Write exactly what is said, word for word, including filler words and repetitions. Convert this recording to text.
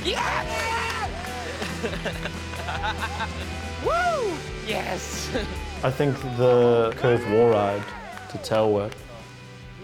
Yes! Woo! Yes! I think the curved wall ride to tail whip